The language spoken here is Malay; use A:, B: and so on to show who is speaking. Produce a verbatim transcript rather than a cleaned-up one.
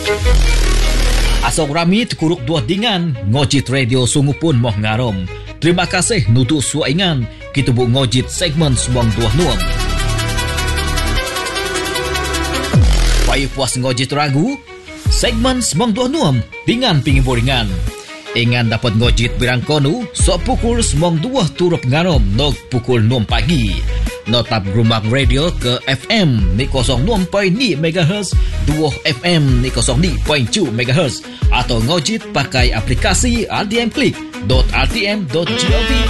A: Asok rami terkuruk dua dingan ngojit radio sungguh pun moh ngarom. Terima kasih nutu suaingan kita bu ngojit segmen semang dua nuam. Payu puas ngojit ragu segmen semang dua nuam dengan pinggir boringan. Ingan dapat ngojit birang konu so pukul semang dua turup ngarom nog pukul enam pagi. Notap Gerumbang Radio ke F M ni kosong enam perpuluhan lima megahertz, dua F M ni kosong lima perpuluhan dua megahertz atau ngojit pakai aplikasi r t m click dot r t m dot gov